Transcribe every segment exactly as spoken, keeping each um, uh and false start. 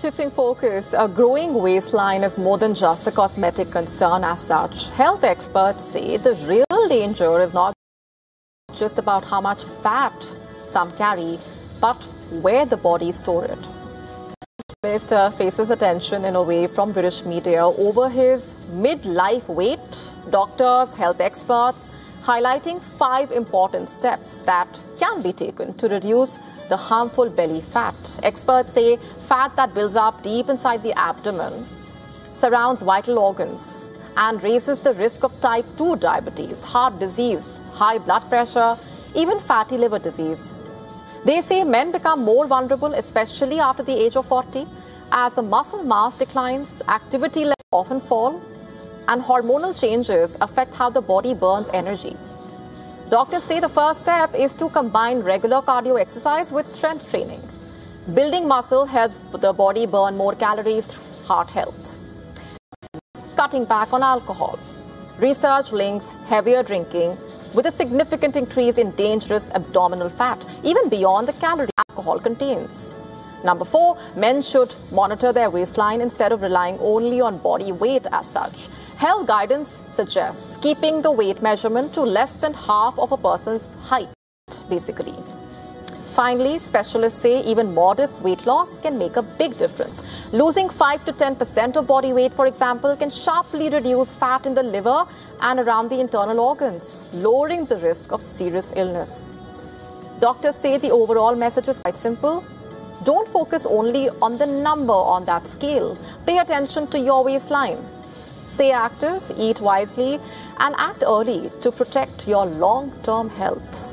Shifting focus, a growing waistline is more than just a cosmetic concern as such. Health experts say the real danger is not just about how much fat some carry, but where the body stores it. The minister faces attention in a way from British media over his midlife weight. Doctors, health experts highlighting five important steps that can be taken to reduce the harmful belly fat. Experts say fat that builds up deep inside the abdomen surrounds vital organs and raises the risk of type two diabetes, heart disease, high blood pressure, even fatty liver disease. They say men become more vulnerable, especially after the age of forty, as the muscle mass declines, activity levels often fall, and hormonal changes affect how the body burns energy. Doctors say the first step is to combine regular cardio exercise with strength training. Building muscle helps the body burn more calories through heart health. Cutting back on alcohol. Research links heavier drinking with a significant increase in dangerous abdominal fat, even beyond the calorie alcohol contains. Number four, men should monitor their waistline instead of relying only on body weight as such. Health guidance suggests keeping the weight measurement to less than half of a person's height, basically. Finally, specialists say even modest weight loss can make a big difference. Losing five to ten percent of body weight, for example, can sharply reduce fat in the liver and around the internal organs, lowering the risk of serious illness. Doctors say the overall message is quite simple. Don't focus only on the number on that scale. Pay attention to your waistline. Stay active, eat wisely, and act early to protect your long-term health.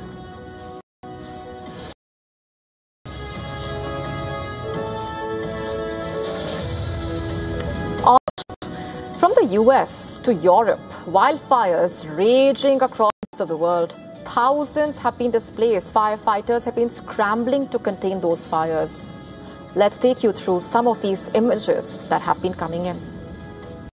From the U S to Europe, wildfires raging across the world. Thousands have been displaced. Firefighters have been scrambling to contain those fires. Let's take you through some of these images that have been coming in.